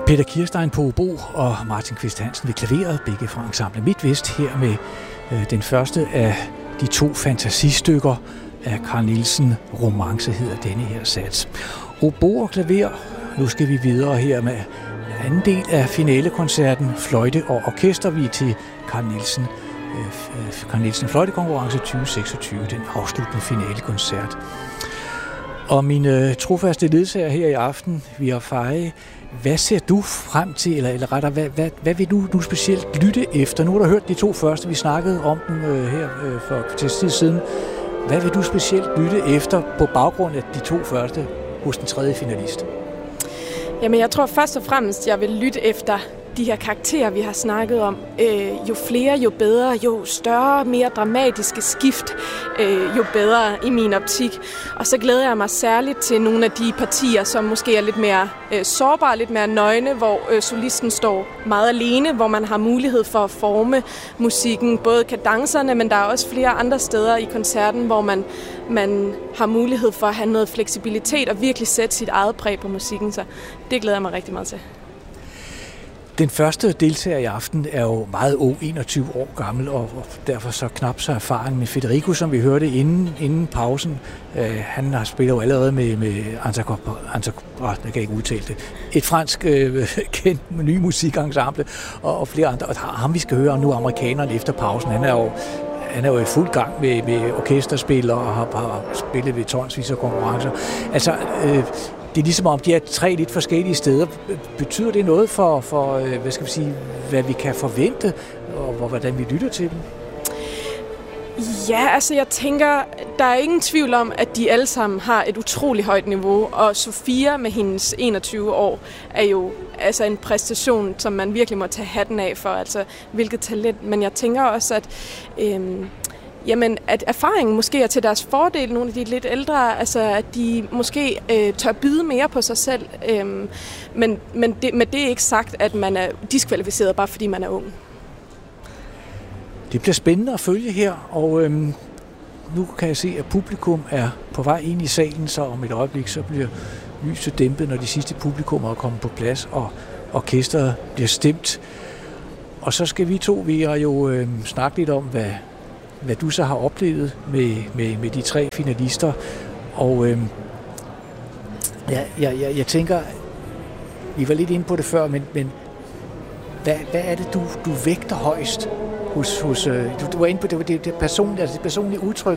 Peter Kirstein på obo og Martin Kvist Hansen ved klaveret, begge fra Ensemble MidtVest, her med den første af de 2 fantasistykker af Carl Nielsen. Romance hedder denne her sats. Obo og klaver. Nu skal vi videre her med anden del af finalekoncerten, fløjte og orkester. Vi er til Carl Nielsen fløjtekonkurrence 2026, den afsluttende finalekoncert. Og mine trofaste ledsager her i aften, Vera Feje, hvad ser du frem til, eller rettere, hvad vil du nu specielt lytte efter? Nu har du hørt de 2 første, vi snakkede om dem her for tid siden. Hvad vil du specielt lytte efter på baggrund af de 2 første hos den 3. finalist? Jamen, jeg tror først og fremmest, jeg vil lytte efter de her karakterer, vi har snakket om. Jo flere, jo bedre, jo større, mere dramatiske skift, jo bedre i min optik. Og så glæder jeg mig særligt til nogle af de partier, som måske er lidt mere sårbare, lidt mere nøgne, hvor solisten står meget alene, hvor man har mulighed for at forme musikken, både kadencerne, men der er også flere andre steder i koncerten, hvor man har mulighed for at have noget fleksibilitet og virkelig sætte sit eget præg på musikken. Så det glæder jeg mig rigtig meget til. Den første deltager i aften er jo meget ung, 21 år gammel, og derfor så knap så erfaren med Federico, som vi hørte inden pausen. Han har spillet jo allerede med jeg kan ikke udtale det, et fransk kendt ny musikensemble og flere andre. Og ham vi skal høre nu, amerikanerne efter pausen, han er jo i fuld gang med orkesterspil og har spillet ved tonsvis af konkurrencer. Altså, det er ligesom om, de er 3 lidt forskellige steder. Betyder det noget for hvad skal vi sige, hvad vi kan forvente, og hvordan vi lytter til dem? Ja, altså jeg tænker, der er ingen tvivl om, at de alle sammen har et utroligt højt niveau, og Sofia med hendes 21 år er jo altså en præstation, som man virkelig må tage hatten af for, altså hvilket talent. Men jeg tænker også, at erfaringen måske er til deres fordel, nogle af de lidt ældre, altså at de måske tør byde mere på sig selv, men det er ikke sagt, at man er diskvalificeret, bare fordi man er ung. Det bliver spændende at følge her, og nu kan jeg se, at publikum er på vej ind i salen, så om et øjeblik så bliver lyset dæmpet, når de sidste publikummer er kommet på plads, og orkestret bliver stemt. Og så skal vi 2, Vera, jo snakke lidt om, hvad du så har oplevet med de 3 finalister. Og jeg tænker, vi var lidt inde på det før, men hvad er det, du vægter højst hos du var inde på det personlige udtryk.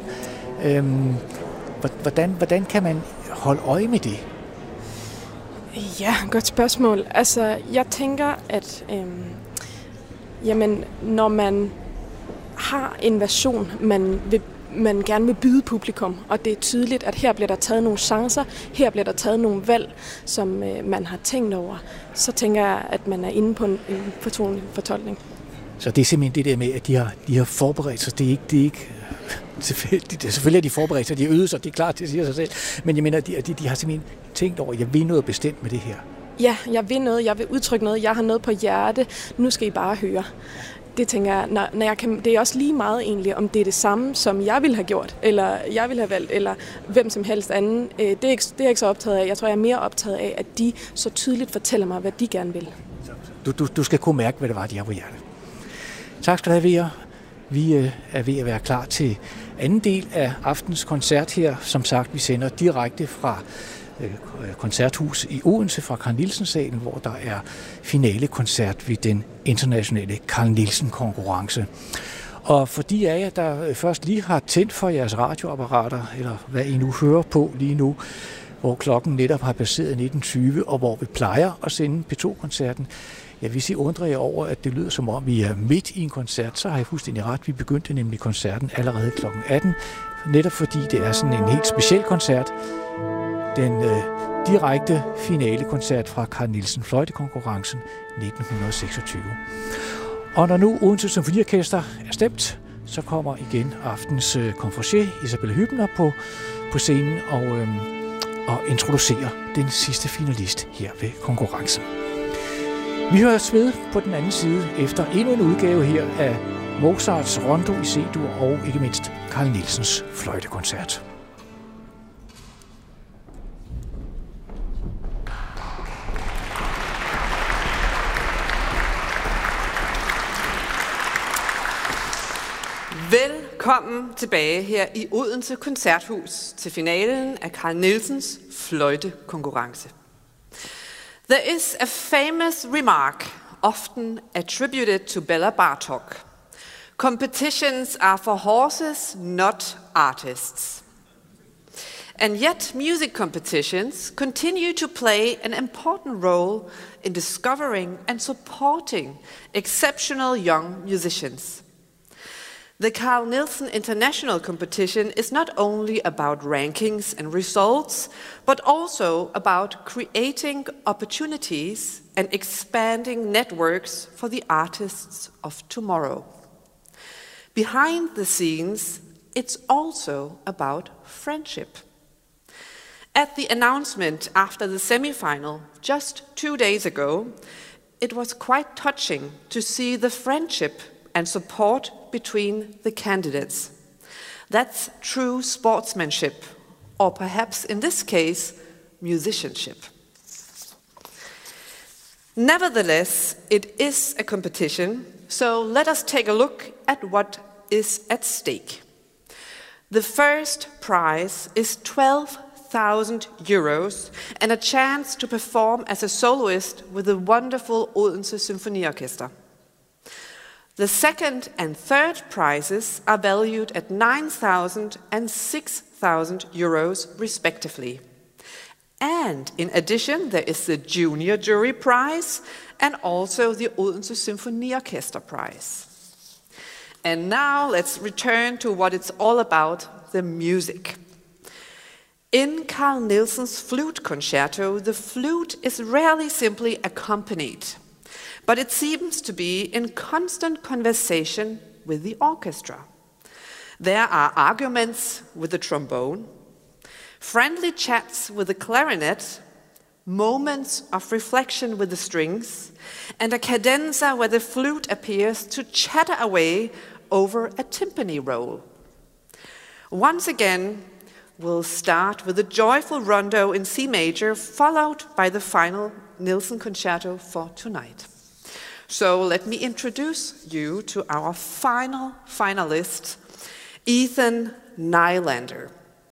Hvordan kan man holde øje med det? Ja, godt spørgsmål. Altså, jeg tænker, at når man har en version, man gerne vil byde publikum, og det er tydeligt, at her bliver der taget nogle chancer, her bliver der taget nogle valg, som man har tænkt over, så tænker jeg, at man er inde på en personlig fortolkning. Så det er simpelthen det der med, at de har forberedt sig, det er ikke selvfølgelig er de forberedt sig, de har øvet sig, de er klar til at sige sig selv, men jeg mener, de har simpelthen tænkt over, at jeg vil noget bestemt med det her. Ja, jeg vil noget, jeg vil udtrykke noget, jeg har noget på hjerte, nu skal I bare høre. Det tænker jeg, når jeg kan, det er også lige meget egentlig, om det er det samme, som jeg ville have gjort, eller jeg ville have valgt, eller hvem som helst anden. Det er jeg ikke så optaget af. Jeg tror, jeg er mere optaget af, at de så tydeligt fortæller mig, hvad de gerne vil. Du skal kunne mærke, hvad det var, de har på hjertet. Tak skal du have, Vera. Vi er ved at være klar til anden del af aftens koncert her. Som sagt, vi sender direkte fra koncerthus i Odense fra Carl Nielsen-salen, hvor der er finalekoncert ved den internationale Carl Nielsen-konkurrence. Og for de af jer, der først lige har tændt for jeres radioapparater, eller hvad I nu hører på lige nu, hvor klokken netop har passeret 19:20, og hvor vi plejer at sende P2-koncerten, hvis I undrer jer over, at det lyder som om, vi er midt i en koncert, så har jeg fuldstændig ret. Vi begyndte nemlig koncerten allerede kl. 18, netop fordi det er sådan en helt speciel koncert. Den direkte finalekoncert fra Carl Nielsen fløjtekonkurrencen 1926. Og når nu Odense Symfoniorkester er stemt, så kommer igen aftens conferencier Isabelle Hübner på scenen og introducerer den sidste finalist her ved konkurrencen. Vi høres ved på den anden side efter endnu en udgave her af Mozarts Rondo i C-dur og ikke mindst Carl Nielsens fløjtekoncert. Velkommen tilbage her i Odense Koncerthus til finalen af Carl Nielsens fløjtekonkurrence. There is a famous remark often attributed to Bela Bartok. Competitions are for horses, not artists. And yet music competitions continue to play an important role in discovering and supporting exceptional young musicians. The Carl Nielsen International Competition is not only about rankings and results, but also about creating opportunities and expanding networks for the artists of tomorrow. Behind the scenes, it's also about friendship. At the announcement after the semi-final just 2 days ago, it was quite touching to see the friendship and support between the candidates. That's true sportsmanship, or perhaps in this case, musicianship. Nevertheless, it is a competition, so let us take a look at what is at stake. The first prize is 12,000 euros and a chance to perform as a soloist with the wonderful Odense Symfoniorchester. The second and third prizes are valued at 9,000 and 6,000 euros respectively. And in addition, there is the Junior Jury Prize and also the Odense Symfoniorchester Prize. And now let's return to what it's all about, the music. In Carl Nielsen's flute concerto, the flute is rarely simply accompanied, but it seems to be in constant conversation with the orchestra. There are arguments with the trombone, friendly chats with the clarinet, moments of reflection with the strings, and a cadenza where the flute appears to chatter away over a timpani roll. Once again, we'll start with a joyful rondo in C major, followed by the final Nielsen concerto for tonight. So let me introduce you to our final finalist, Ethan Nylander.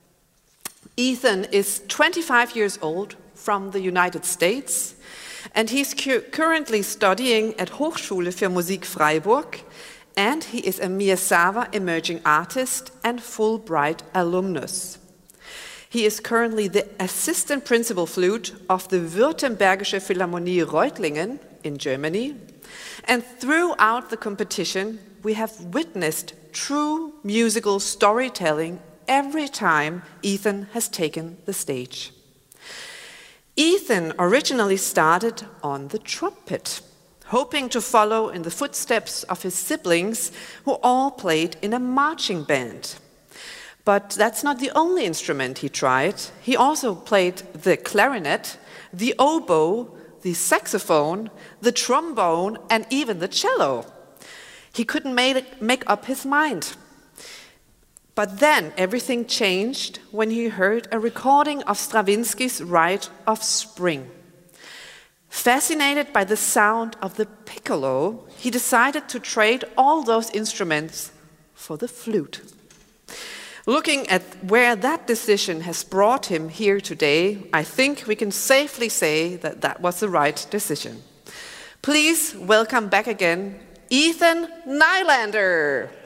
Ethan is 25 years old from the United States, and he's currently studying at Hochschule für Musik Freiburg, and he is a Miyazawa emerging artist and Fulbright alumnus. He is currently the assistant principal flute of the Württembergische Philharmonie Reutlingen in Germany, and throughout the competition, we have witnessed true musical storytelling every time Ethan has taken the stage. Ethan originally started on the trumpet, hoping to follow in the footsteps of his siblings who all played in a marching band. But that's not the only instrument he tried. He also played the clarinet, the oboe, the saxophone, the trombone, and even the cello. He couldn't make up his mind. But then everything changed when he heard a recording of Stravinsky's Rite of Spring. Fascinated by the sound of the piccolo, he decided to trade all those instruments for the flute. Looking at where that decision has brought him here today, I think we can safely say that that was the right decision. Please welcome back again, Ethan Nylander.